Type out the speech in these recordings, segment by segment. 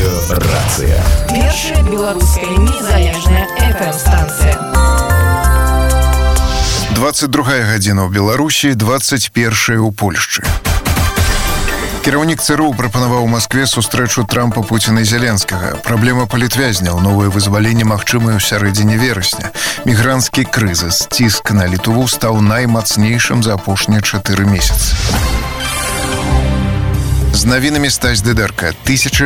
Меліёрацыя. Першая беларуская незалежная FM-станцыя. 22 гадзіна ў Беларусі, 21 у Польшчы. Кіраўнік ЦРУ прапанаваў у Маскве сустрэчу Трампа, Пуціна і Зеленскага. Праблема палітвязняў, новае вызваленне магчымае ў сярэдзіне верасня. Мігранцкі крызіс, ціск на Літву стаў наймацнейшым за апошнія 4 месяцы. З навінамі Стась Дыдэрка.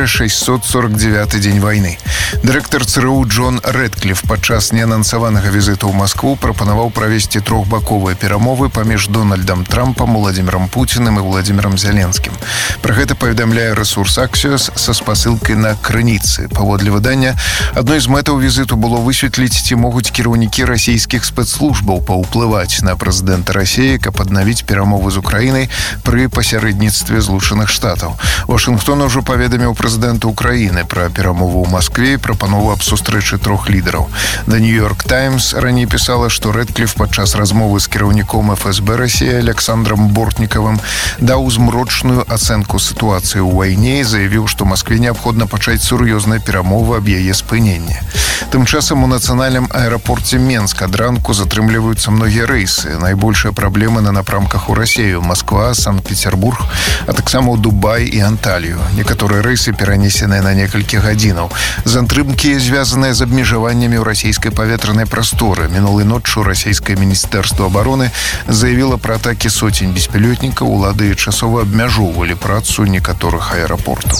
1649 дзень вайны. Дырэктар ЦРУ Джон Рэдкліф падчас неанансаванага візіту ў Маскву прапанаваў правесці трохбаковыя перамовы паміж Дональдам Трампам, Уладзімірам Пуціным і Уладзімірам Зеленскім. Пра гэта паведамляе рэсурс Axios са спасылкай на крыніцы. Паводле выдання, адной з мэтаў візіту было высветліць, ці могуць кіраўнікі расійскіх спецслужбаў паўплываць на прэзідэнта Расіі, каб аднавіць перамовы з Украінай пры пасярэдніцтве Злучаных Штатаў. Вашынгтон ужо паведаміў прэзідэнту Украіны пра перамову ў Маскве і прапанову аб сустрэчы трох лідараў. The New York Times раней пісала, што Рэдкліф падчас размовы з кіраўніком ФСБ Расіі Александром Бортнікавым даў змрочную ацэнку сітуацыі ў вайне і заявіў, што Маскве неабходна пачаць сур'ёзныя перамовы аб яе спыненні. Тым часам у нацыянальным аэрапорце Менск ад ранку затрымліваюцца многія рэйсы. Найбольшыя праблемы на напрамках у Расію: Москва, Санкт-Петербург, а таксама ў Дубай і Анталію. Некаторыя рэйсы перанесеныя на некалькі гадзінаў. Затрымкі звязаныя з абмежаваннямі ў расійскай паветранай прасторы. Мінулай ноччу расійскае міністэрства абароны заявіла пра атакі соцень беспілётнікаў. Улады часова абмяжоўвалі працу некаторых аэрапортаў.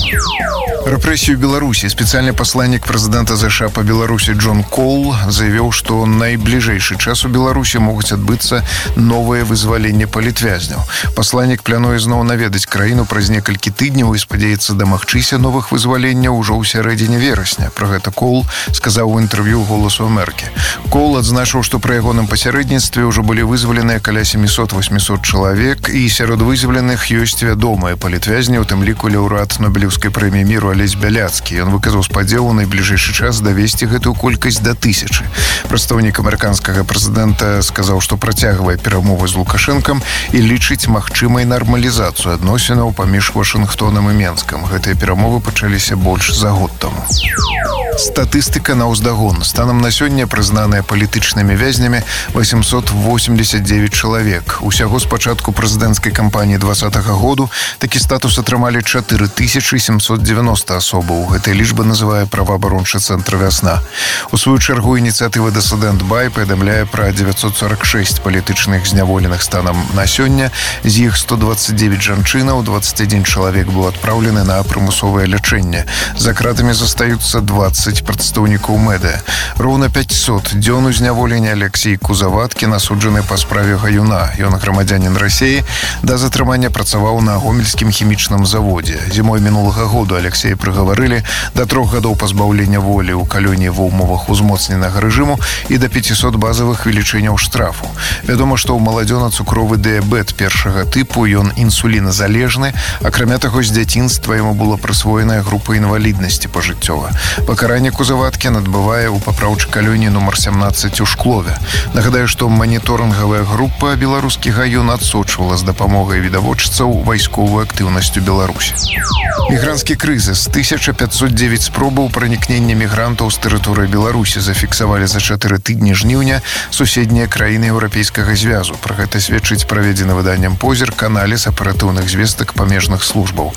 Рэпрэсію Беларусі. Спецыяльны пасланнік прэзідэнта ЗША па Беларусі Джон Коул заявіў, што найбліжэйшы час у Беларусі могуць адбыцца новае вызваленне палітвязняў. Пасланнік плануе зноў наведаць краіну праз некалькі тыдняў і спадзяецца дамагчыся новых вызваленняў ужо ў сярэдзіне верасня. Пра гэта Коул сказаў у інтэрв'ю «Голосу Амерыкі». Коул адзначыў, што пры ягоным пасярэдніцтве ўжо былі вызваленыя каля 700-800 чалавек, і сярод вызваленых ёсць вядомыя палітвязні, у тым ліку лаўрэат Нобелеўскай прэміі міру Алесь Бяляцкі. Ён выказаў спадзеў у найбліжэйшы час давесці гэтую колькасць да 1000. Прадстаўнік амерыканскага прэзідэнта сказаў, што працягвае перамовы з Лукашэнкам і лічыць магчымай нармалізацыю адносінаў паміж Вашынгтонам і Менскам. Гэтыя перамовы пачаліся больш за год таму. Статыстыка на ўздагон. Станам на сёння прызнаныя палітычнымі вязнямі 889 чалавек. Усяго з пачатку прэзідэнцкай кампаніі 2020 году такі статус атрымалі 4790 асобаў. Гэтая лічба называе праваабарончы цэнтр «Вясна». У сваю чаргу ініцыятыва «Дысідэнт Бай» паведамляе пра 946 палітычных зняволеных станам на сёння. З іх 129 жанчынаў, 21 чалавек быў адпраўлены на прымусовае лячэнне. За кратамі застаюцца 20 прадстаўнікоў медыа. Роўна 500 дзён у зняволенні Алексей Кузаваткін, асуджаны па справе Гаюна. Ён грамадзянін Расіі, да затрымання працаваў на гомельскім хімічным заводзе. Зімой мінулага году Алексея прыгаварылі да 3 гадоў пазбаўлення волі ў калоніі ва ўмовах узмоцненага рэжыму і да 500 базавых велічыняў штрафу. Вядома, што ў маладзёна цукровы дыябет першага тыпу, ён інсуліназалежны. Акрамя таго, з дзяцінства яму была прысвоеная група інваліднасці пажыццёва. Пакаранне Кузаваткін адбывае ў папраўчай калоніі нумар 17 у Шклове. Нагадаю, што маніторынгавая група «Беларускі Гаюн» адсочвала з дапамогай відавочцаў вайсковую актыўнасць у Беларусі. Мігранцкі крызіс. 1509 спробаў пранікнення мігрантаў з тэрыторыі Беларусі зафіксавалі за 4 тыдні жніўня суседнія краіны Еўрапейскага звязу. Пра гэта сведчыць праведзены выданнем «Позірк» аналіз аператыўных звестак памежных службаў.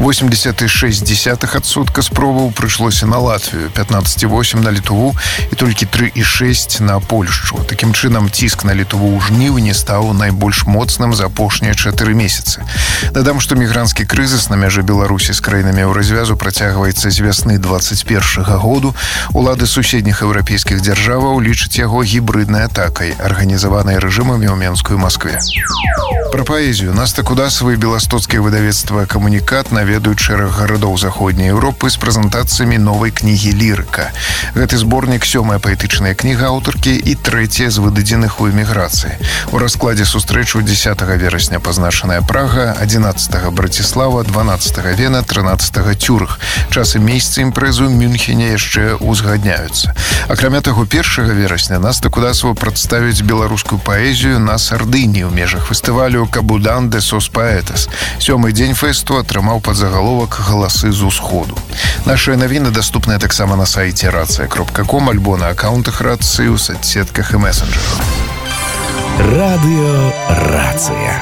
86% спробаў прыйшлося на Латвію, 15,8 на Літву і толькі 3,6 на Польшчу. Такім чынам, ціск на Літву ў жніўні стаў найбольш моцным за апошнія 4 месяцы. Дадам, што мігранцкі крызіс на мяжы Беларусі з краінамі Еўразвязу працягваецца з вясны 2021 году. Улады суседніх еўрапейскіх дзяржаваў лічаць яго гібрыднай атакай, арганізаванай рэжымамі ў Менску і Маскве. Пра паэзію. Наста Кудасава і беластоцкае выдавецтва «Камунікат» наведаюць шэраг гарадоў заходняй Еўропы з прэзентацыямі новай кнігі кнігі лірыка. Гэты зборнік 7-я паэтычная кніга аўтаркі і 3-я з выдадзеных у эміграцыі. У раскладзе сустрэчу 10 верасня пазначаная Прага, 11 Браціслава, 12 Вена, 13 Цюрых. Час і месцы імпрэзы ў Мюнхене яшчэ узгадняюцца. Акрамя таго, 1 верасня Наста Кудасова прадставіць беларускую паэзію на Сардыніі ў межах фестывалю «Кабудан де сос паэтас». 7-й дзень фэсту атрымаў падзагаловак «Галасы з усходу». Нашыя навіны даступныя таксама на сайце racja.com альбо на аккаунтах Рацыі ў соцсетках і месенджерах. Радыё Рацыя.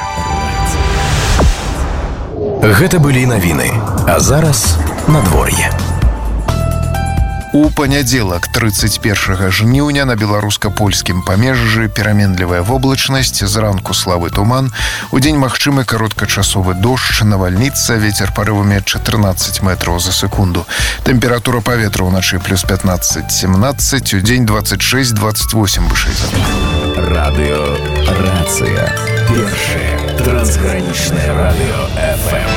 Гэта былі навіны. А зараз надвор'е. У панядзелак 31 жніўня на беларуска-польскім памежжы пераменлівая воблачнасць, зранку слабы туман, удзень магчымы кароткачасовы дождж, навальніца, вецер парывамі 14 метраў за секунду. Тэмпература паветра ўначы плюс 15-17, удзень 26-28 вышэй за нуль. Радыё Рацыя. Першае трансгранічнае радыё FM.